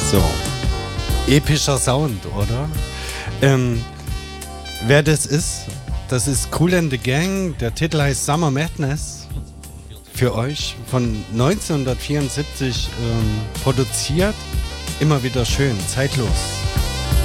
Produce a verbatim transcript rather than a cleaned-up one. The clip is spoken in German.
So. Epischer Sound, oder? Ähm, wer das ist, das ist Kool and the Gang. Der Titel heißt Summer Madness. Für euch von neunzehnhundertvierundsiebzig ähm, produziert. Immer wieder schön, zeitlos.